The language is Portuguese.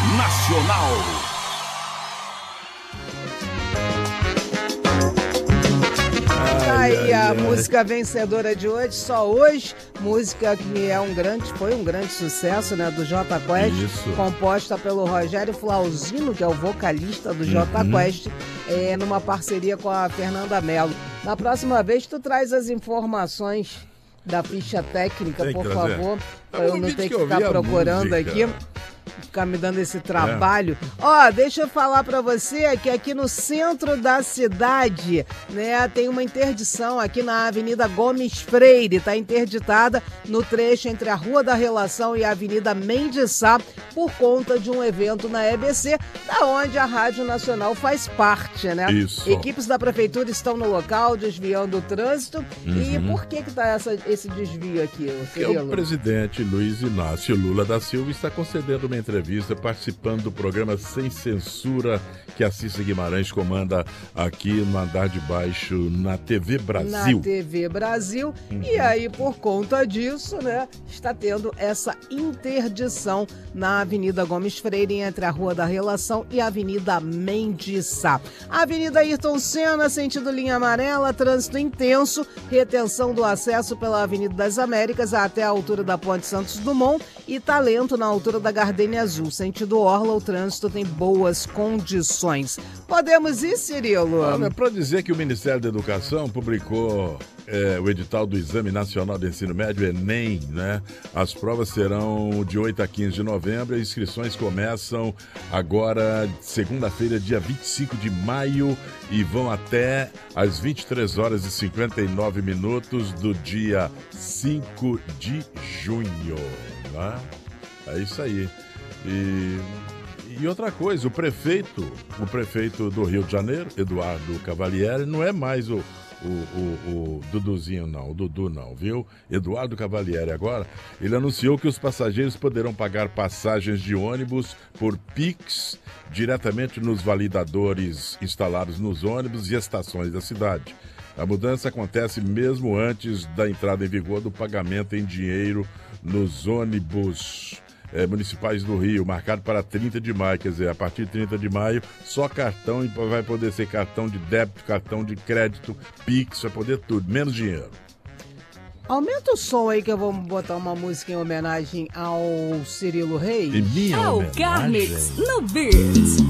Nacional. Aí a música vencedora de hoje, Só Hoje, música que foi um grande sucesso, né, do Jota Quest, composta pelo Rogério Flauzino, que é o vocalista do Jota Quest, numa parceria com a Fernanda Mello. Na próxima vez tu traz as informações da ficha técnica, por favor, para eu não ter que ficar procurando aqui. Ficar me dando esse trabalho. Deixa eu falar pra você que aqui no centro da cidade, né, tem uma interdição aqui na Avenida Gomes Freire, tá interditada no trecho entre a Rua da Relação e a Avenida Mendes Sá por conta de um evento na EBC, da onde a Rádio Nacional faz parte, né? Isso. Equipes da prefeitura estão no local desviando o trânsito. E por que tá esse desvio aqui, o presidente Luiz Inácio Lula da Silva está concedendo uma entrevista participando do programa Sem Censura que a Cissa Guimarães comanda aqui no andar de baixo na TV Brasil. Na TV Brasil. E aí, por conta disso, né, está tendo essa interdição na Avenida Gomes Freire entre a Rua da Relação e a Avenida Mendes Sá. Avenida Ayrton Senna, sentido linha amarela, trânsito intenso, retenção do acesso pela Avenida das Américas até a altura da Ponte Santos Dumont e Talento na altura da Gardênia Azul. Sentido Orla, o trânsito tem boas condições. Podemos ir, Cirilo? Para dizer que o Ministério da Educação publicou o edital do Exame Nacional de Ensino Médio, Enem, né? As provas serão de 8 a 15 de novembro. As inscrições começam agora, segunda-feira, dia 25 de maio, e vão até às 23 horas e 59 minutos do dia 5 de junho. Né? É isso aí. E outra coisa, o prefeito do Rio de Janeiro, Eduardo Cavalieri, não é mais o Duduzinho não, o Dudu não, viu? Eduardo Cavalieri agora, ele anunciou que os passageiros poderão pagar passagens de ônibus por Pix diretamente nos validadores instalados nos ônibus e estações da cidade. A mudança acontece mesmo antes da entrada em vigor do pagamento em dinheiro nos ônibus municipais do Rio, marcado para 30 de maio, quer dizer, a partir de 30 de maio, só cartão, e vai poder ser cartão de débito, cartão de crédito, Pix, vai poder tudo, menos dinheiro. Aumenta o som aí que eu vou botar uma música em homenagem ao Cirilo Reis. E minha homenagem? Carmix no Beat.